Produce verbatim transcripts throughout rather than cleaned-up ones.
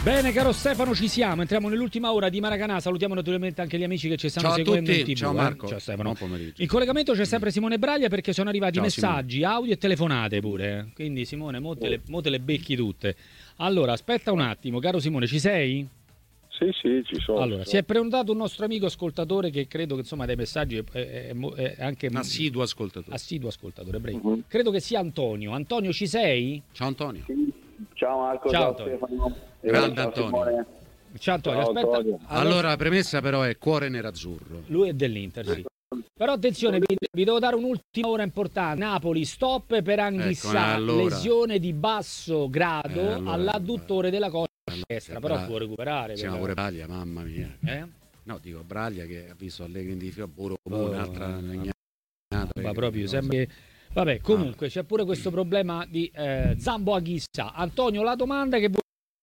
Bene, caro Stefano, ci siamo. Entriamo nell'ultima ora di Maracanà. Salutiamo naturalmente anche gli amici che ci stanno Ciao seguendo in tutti. tivù. Ciao Marco. Eh? Ciao Stefano. Buon pomeriggio. In collegamento c'è sempre Simone Braglia perché sono arrivati Ciao, messaggi, Simone. audio e telefonate pure. Quindi Simone, mo te, le, mo te le becchi tutte. Allora, aspetta un attimo, caro Simone, ci sei? Sì, sì, ci sono. Allora, ci si è prenotato un nostro amico ascoltatore che credo che insomma dai messaggi è, è, è, è anche assiduo ascoltatore. Assiduo ascoltatore, bravo. Uh-huh. Credo che sia Antonio. Antonio, ci sei? Ciao Antonio. Sì. Ciao Marco, ciao, ciao Stefano. Grande ciao Antonio. Simone. Ciao Antonio, ciao, aspetta. Antonio. Allora, allora la premessa però è cuore nerazzurro. Lui è dell'Inter, sì. Però attenzione, vi, vi devo dare un'ultima ora importante. Napoli, stop per Anghissà, ecco, allora. lesione di basso grado eh, allora, all'adduttore della coscia allora, destra, però Bra- può recuperare. Sì, ma pure Braglia, mamma mia. Eh? No, dico Braglia che ha visto Allegri in difesa, pure Oh, un'altra legnata. Ma proprio, sembra... Vabbè, comunque c'è pure questo problema di eh, Zambo Anghissà. Antonio, la domanda che vuoi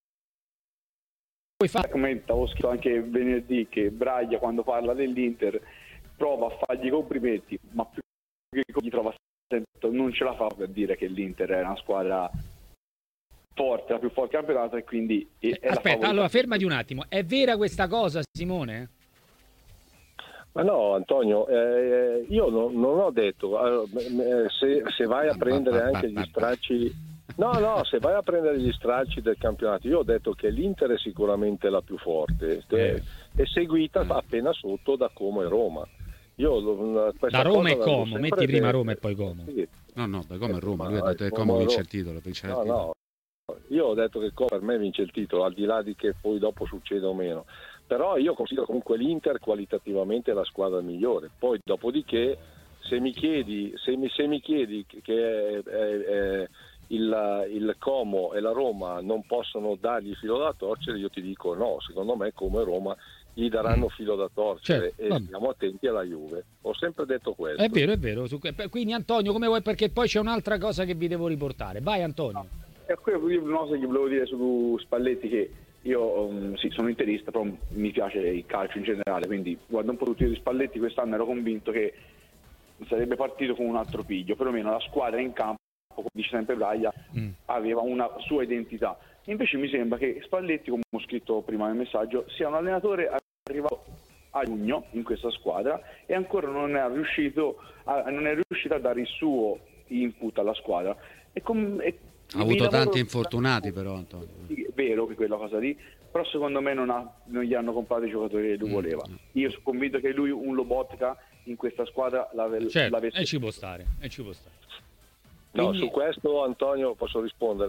fare? Come avevo scritto anche venerdì che Braglia quando parla dell'Inter prova a fargli complimenti, ma più che gli trova sempre, non ce la fa per dire che l'Inter è una squadra forte, la più forte del campionato e quindi è Aspetta, allora fermati un attimo. È vera questa cosa, Simone? Ma no, Antonio, eh, io no, non ho detto allora, se, se vai a prendere anche gli stracci, no, no, se vai a prendere gli stracci del campionato, io ho detto che l'Inter è sicuramente la più forte, eh. è seguita appena sotto da Como e Roma. Io, da Roma e Como, metti prima Roma e poi Como. Sì. No, no, da Como e Roma, lui ha detto che Como vince il titolo. Vince no, no, io ho detto che Como per me vince il titolo, al di là di che poi dopo succeda o meno. Però io considero comunque l'Inter qualitativamente la squadra migliore. Poi dopodiché se mi chiedi se mi, se mi chiedi che è, è, è il, il Como e la Roma non possono dargli filo da torcere, io ti dico no, secondo me Como e Roma gli daranno filo da torcere, certo, e vabbè. Stiamo attenti alla Juve. Ho sempre detto questo. È vero, è vero. Quindi Antonio, come vuoi, perché poi c'è un'altra cosa che vi devo riportare. Vai Antonio. E quello una cosa che volevo dire su Spalletti, che io um, sì, sono interista, però mi piace il calcio in generale, quindi guardo un po' tutti di Spalletti, quest'anno ero convinto che sarebbe partito con un altro piglio, perlomeno la squadra in campo, come dice sempre Braglia, mm. aveva una sua identità. Invece mi sembra che Spalletti, come ho scritto prima nel messaggio, sia un allenatore arrivato a giugno in questa squadra e ancora non è riuscito a, non è riuscito a dare il suo input alla squadra. E com- e ha avuto tanti infortunati però Antonio. Sì, è vero che quella cosa lì, però secondo me non, ha, non gli hanno comprato i giocatori che lui voleva. Io sono convinto che lui un Lobotka in questa squadra l'ave, certo, l'avesse. E ci può stare, e ci può stare. No, Quindi... su questo Antonio posso rispondere.